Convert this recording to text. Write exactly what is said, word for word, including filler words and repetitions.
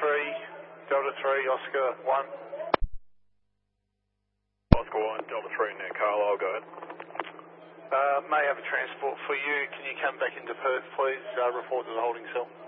three, Delta three, Oscar one. Oscar one, Delta three, Nick Carlisle, go ahead. Uh, may have a transport for you. Can you come back into Perth, please? Uh, report to the holding cell.